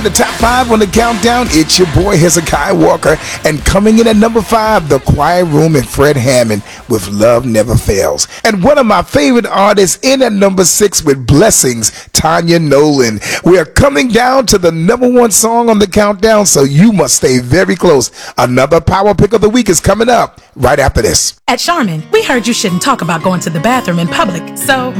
The top 5 on the countdown, it's your boy Hezekiah Walker, and coming in at number 5, The Quiet Room and Fred Hammond with Love Never Fails. And one of my favorite artists in at number 6 with Blessings, Tanya Nolan. We are coming down to the number 1 song on the countdown, so you must stay very close. Another Power Pick of the Week is coming up right after this. At Charmin, we heard you shouldn't talk about going to the bathroom in public, so